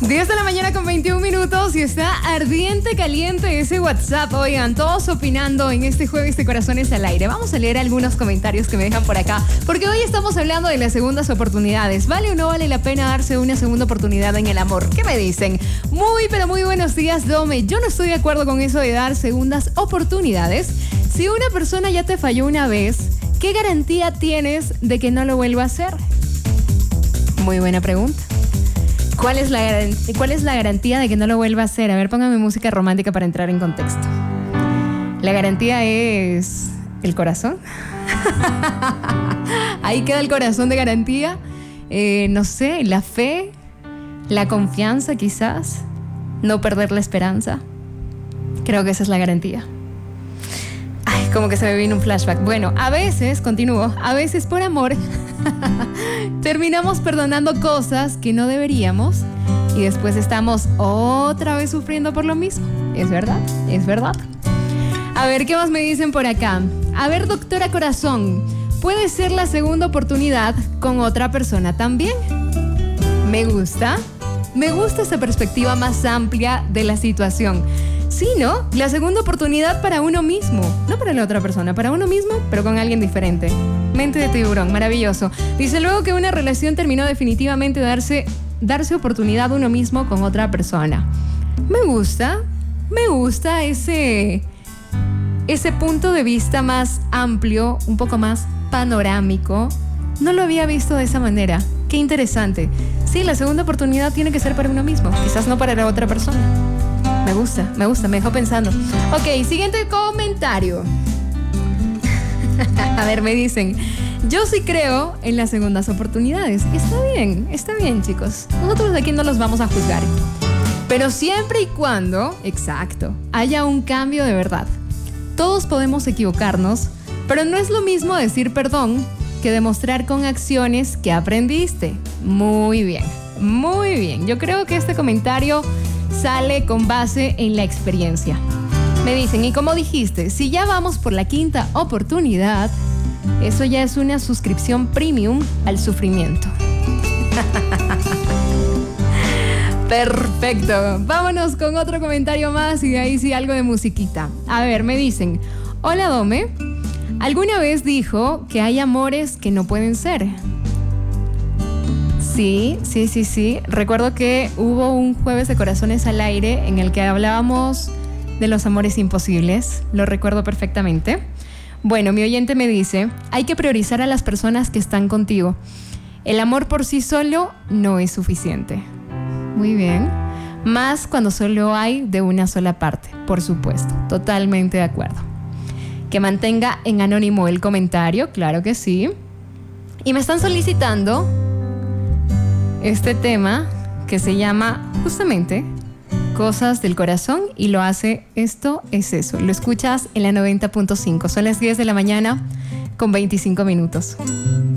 10 de la mañana con 21 minutos y está ardiente, caliente ese WhatsApp. Oigan, todos opinando en este jueves de Corazones al Aire. Vamos a leer algunos comentarios que me dejan por acá, porque hoy estamos hablando de las segundas oportunidades. ¿Vale o no vale la pena darse una segunda oportunidad en el amor? ¿Qué me dicen? Muy, pero muy buenos días, Dome. Yo no estoy de acuerdo con eso de dar segundas oportunidades. Si una persona ya te falló una vez, ¿qué garantía tienes de que no lo vuelva a hacer? Muy buena pregunta. ¿Cuál es la garantía de que no lo vuelva a hacer? A ver, póngame música romántica para entrar en contexto. La garantía es el corazón. Ahí queda el corazón de garantía. No sé, la fe, la confianza quizás, no perder la esperanza. Creo que esa es la garantía. Ay, como que se me vino un flashback. Bueno, a veces, continúo, a veces por amor terminamos perdonando cosas que no deberíamos y después estamos otra vez sufriendo por lo mismo. Es verdad, es verdad. A ver, ¿qué más me dicen por acá? A ver, doctora Corazón, ¿puede ser la segunda oportunidad con otra persona también? Me gusta esa perspectiva más amplia de la situación. Sí, ¿no? La segunda oportunidad para uno mismo, no para la otra persona, para uno mismo, pero con alguien diferente. Mente de tiburón, maravilloso. Dice luego que una relación terminó definitivamente darse oportunidad uno mismo con otra persona. Me gusta ese punto de vista más amplio, un poco más panorámico. No lo había visto de esa manera. Qué interesante. Sí, la segunda oportunidad tiene que ser para uno mismo, quizás no para la otra persona. Me gusta, me dejó pensando. Ok, siguiente comentario. A ver, me dicen, yo sí creo en las segundas oportunidades. Está bien, chicos. Nosotros aquí no los vamos a juzgar. Pero siempre y cuando, exacto, haya un cambio de verdad. Todos podemos equivocarnos, pero no es lo mismo decir perdón que demostrar con acciones que aprendiste. Muy bien. Yo creo que este comentario sale con base en la experiencia. Me dicen, y como dijiste, si ya vamos por la quinta oportunidad, eso ya es una suscripción premium al sufrimiento. Perfecto. Vámonos con otro comentario más y de ahí sí algo de musiquita. A ver, me dicen, hola Dome, ¿alguna vez dijo que hay amores que no pueden ser? Sí. Recuerdo que hubo un jueves de Corazones al Aire en el que hablábamos de los amores imposibles. Lo recuerdo perfectamente. Bueno, mi oyente me dice, hay que priorizar a las personas que están contigo. El amor por sí solo no es suficiente. Muy bien. Más cuando solo hay de una sola parte, por supuesto. Totalmente de acuerdo. Que mantenga en anónimo el comentario, claro que sí. Y me están solicitando este tema que se llama justamente Cosas del Corazón y lo hace Esto es Eso. Lo escuchas en la 90.5. Son las 10 de la mañana con 25 minutos.